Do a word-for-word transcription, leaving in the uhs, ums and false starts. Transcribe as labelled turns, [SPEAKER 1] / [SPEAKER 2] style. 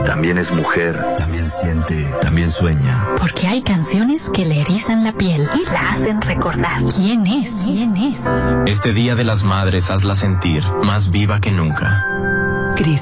[SPEAKER 1] También es mujer. También siente. También sueña.
[SPEAKER 2] Porque hay canciones que le erizan la piel y la hacen recordar. ¿Quién es? ¿Quién es?
[SPEAKER 3] Este Día de las Madres hazla sentir más viva que nunca.
[SPEAKER 2] Cris.